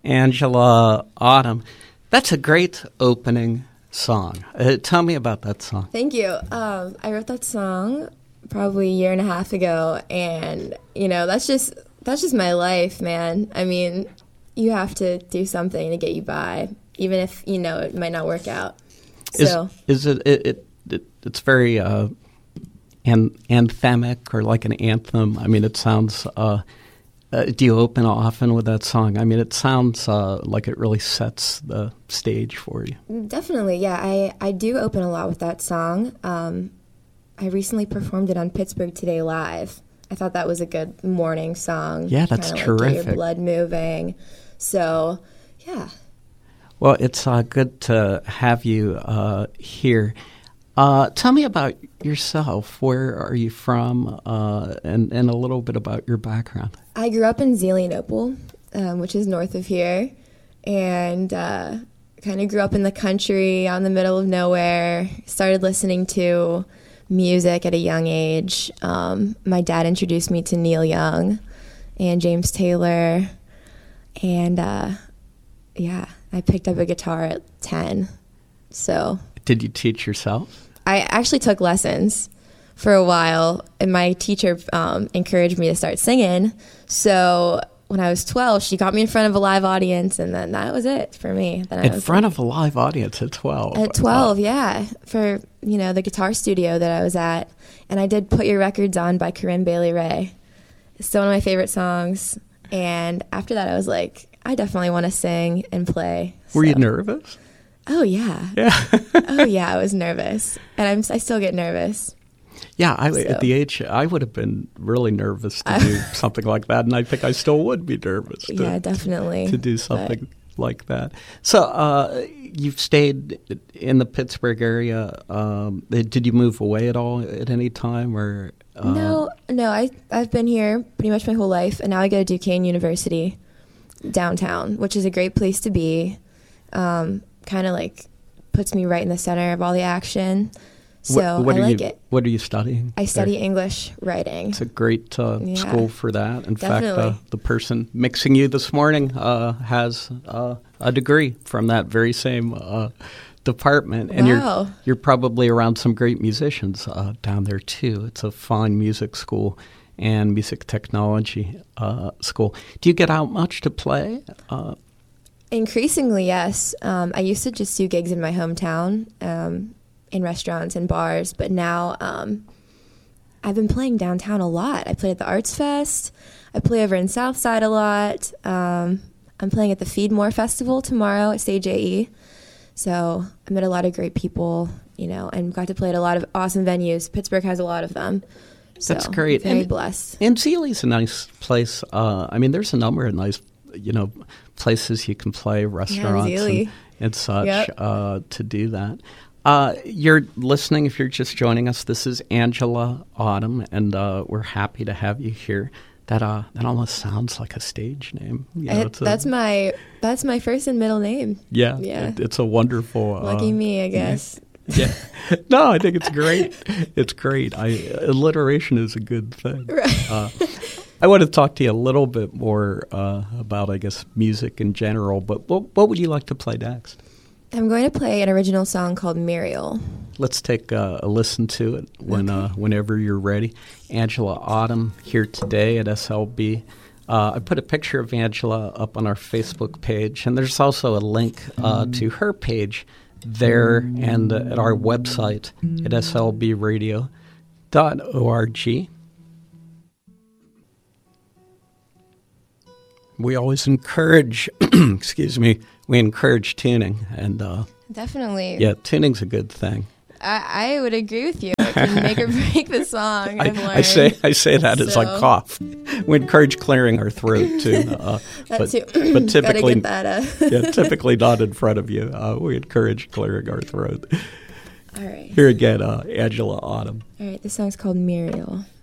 Angela Autumn. That's a great opening song. Tell me about that song. Thank you. I wrote that song probably a year and a half ago, and that's just my life, man. I mean, you have to do something to get you by, even if it might not work out. So It's very anthemic, or like an anthem. I mean, it sounds. Do you open often with that song? I mean, it sounds like it really sets the stage for you. Definitely, yeah. I do open a lot with that song. I recently performed it on Pittsburgh Today Live. I thought that was a good morning song. Yeah, that's terrific. Like get your blood moving. So, yeah. Well, it's good to have you here. Tell me about yourself. Where are you from, and a little bit about your background. I grew up in Zelienople, which is north of here, and kind of grew up in the country, out in the middle of nowhere. Started listening to music at a young age. My dad introduced me to Neil Young and James Taylor, and I picked up a guitar at 10. So, did you teach yourself? I actually took lessons for a while, and my teacher encouraged me to start singing. So when I was 12, she got me in front of a live audience, and then that was it for me. In front of a live audience at 12? At 12, yeah, for the guitar studio that I was at. And I did Put Your Records On by Corinne Bailey Rae. It's still one of my favorite songs. And after that, I was like, I definitely want to sing and play. Were you nervous? Oh, yeah. Yeah. Oh, yeah, I was nervous. And I still get nervous. Yeah, at the age, I would have been really nervous to do something like that, and I think I still would be nervous definitely. To do something like that. So you've stayed in the Pittsburgh area. Did you move away at all at any time? Or No, I've been here pretty much my whole life, and now I go to Duquesne University downtown, which is a great place to be. Kind of like puts me right in the center of all the action. So I like it. What are you studying? I study English writing. It's a great school for that. In definitely. fact, the person mixing you this morning has a degree from that very same department. And wow. you're probably around some great musicians down there, too. It's a fine music school and music technology school. Do you get out much to play? Increasingly, yes. I used to just do gigs in my hometown, in restaurants and bars, but now I've been playing downtown a lot. I played at the Arts Fest. I play over in Southside a lot. I'm playing at the Feedmore Festival tomorrow at Stage AE. So I met a lot of great people, and got to play at a lot of awesome venues. Pittsburgh has a lot of them. So that's great. Very blessed. And Zeli's a nice place. There's a number of nice, places you can play, restaurants and such to do that. You're listening, if you're just joining us, this is Angela Autumn, and we're happy to have you here. That almost sounds like a stage name. That's my first and middle name. Yeah. It's a wonderful... Lucky me, I guess. Yeah. No, I think it's great. It's great. Alliteration is a good thing. Right. I want to talk to you a little bit more about, I guess, music in general, but what would you like to play next? I'm going to play an original song called Muriel. Let's take a listen to it whenever you're ready. Angela Autumn here today at SLB. I put a picture of Angela up on our Facebook page, and there's also a link to her page there and at our website at slbradio.org. We always encourage, we encourage tuning. And definitely. Yeah, tuning's a good thing. I would agree with you. It can make or break the song, I've learned. I say that as I cough. We encourage clearing our throat, too. But typically, typically not in front of you. We encourage clearing our throat. All right. Here again, Angela Autumn. All right, this song's called Muriel.